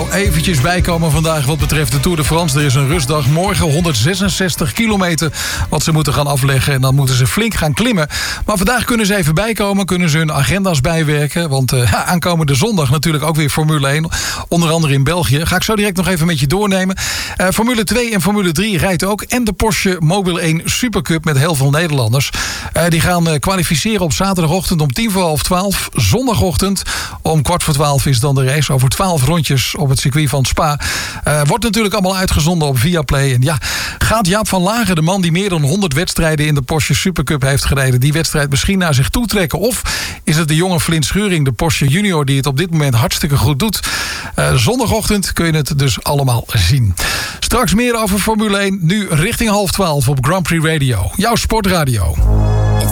Radio. Eventjes bijkomen vandaag wat betreft de Tour de France. Er is een rustdag morgen, 166 kilometer wat ze moeten gaan afleggen. En dan moeten ze flink gaan klimmen. Maar vandaag kunnen ze even bijkomen, kunnen ze hun agenda's bijwerken. Want aankomende zondag natuurlijk ook weer Formule 1. Onder andere in België. Ga ik zo direct nog even met je doornemen. Formule 2 en Formule 3 rijdt ook. En de Porsche Mobil 1 Supercup met heel veel Nederlanders. Die gaan kwalificeren op zaterdagochtend om 11:45. Zondagochtend om 11:15 is dan de race. Over 12 rondjes op het circuit van Spa. Wordt natuurlijk allemaal uitgezonden op Viaplay. En ja, gaat Jaap van Lagen, de man die meer dan 100 wedstrijden in de Porsche Supercup heeft gereden, die wedstrijd misschien naar zich toe trekken? Of is het de jonge Flint Schuring, de Porsche Junior, die het op dit moment hartstikke goed doet? Zondagochtend kun je het dus allemaal zien. Straks meer over Formule 1. Nu richting 11:30 op Grand Prix Radio. Jouw sportradio.